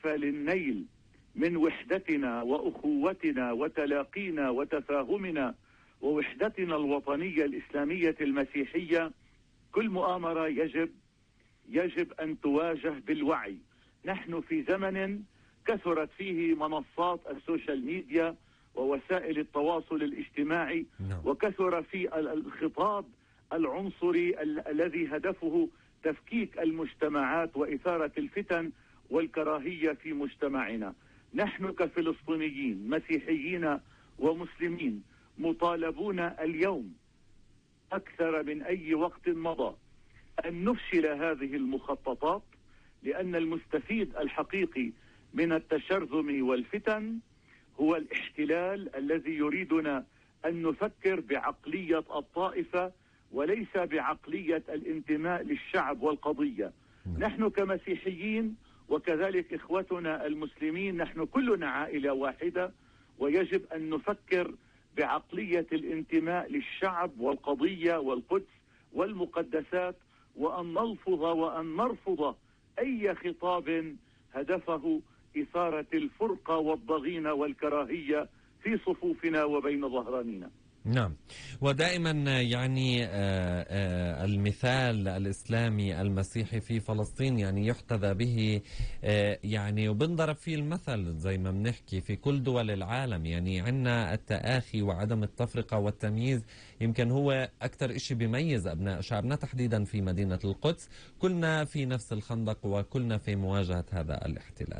نهدف للنيل من وحدتنا وأخوتنا وتلاقينا وتفاهمنا ووحدتنا الوطنية الإسلامية المسيحية، كل مؤامرة يجب أن تواجه بالوعي. نحن في زمن كثرت فيه منصات السوشيال ميديا ووسائل التواصل الاجتماعي، وكثر في الخطاب العنصري الذي هدفه تفكيك المجتمعات وإثارة الفتن والكراهية في مجتمعنا. نحن كفلسطينيين مسيحيين ومسلمين مطالبون اليوم أكثر من أي وقت مضى أن نفشل هذه المخططات، لأن المستفيد الحقيقي من التشرذم والفتن هو الاحتلال الذي يريدنا أن نفكر بعقلية الطائفة وليس بعقلية الانتماء للشعب والقضية. نحن كمسيحيين وكذلك إخوتنا المسلمين نحن كلنا عائلة واحدة، ويجب أن نفكر بعقلية الانتماء للشعب والقضية والقدس والمقدسات، وأن نلفظ وأن نرفض أي خطاب هدفه إثارة الفرقة والضغينة والكراهية في صفوفنا وبين ظهرانينا. نعم، ودائما يعني المثال الإسلامي المسيحي في فلسطين يعني يحتذى به، يعني وبنضرب فيه المثل زي ما بنحكي في كل دول العالم. يعني عندنا التآخي وعدم التفرقة والتمييز، يمكن هو أكثر إشي بيميز أبناء شعبنا تحديدا في مدينة القدس. كلنا في نفس الخندق وكلنا في مواجهة هذا الاحتلال.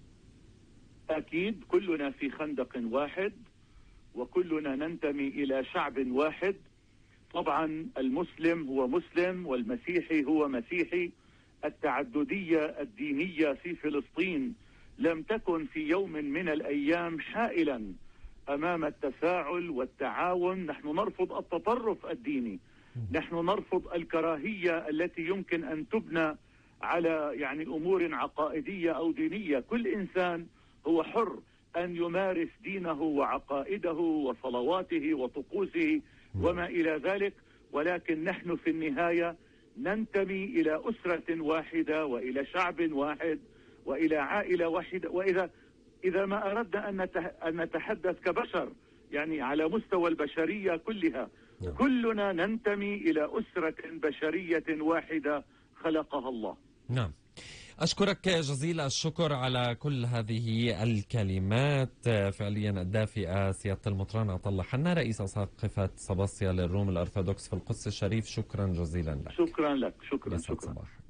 أكيد كلنا في خندق واحد وكلنا ننتمي إلى شعب واحد. طبعا المسلم هو مسلم والمسيحي هو مسيحي. التعددية الدينية في فلسطين لم تكن في يوم من الأيام حائلا أمام التفاعل والتعاون. نحن نرفض التطرف الديني، نحن نرفض الكراهية التي يمكن أن تبنى على يعني أمور عقائدية أو دينية. كل إنسان هو حر أن يمارس دينه وعقائده وصلواته وطقوسه وما إلى ذلك، ولكن نحن في النهاية ننتمي إلى أسرة واحدة وإلى شعب واحد وإلى عائلة واحدة. وإذا ما أردنا أن نتحدث كبشر يعني على مستوى البشرية كلها، كلنا ننتمي إلى أسرة بشرية واحدة خلقها الله. نعم، أشكرك جزيل الشكر على كل هذه الكلمات فعليا الدافئة سيادة المطران عطلة حنا، رئيس أساقفة سباسطيا للروم الأرثوذكس في القدس الشريف. شكرا جزيلا لك. شكرا لك. شكرا. صباح.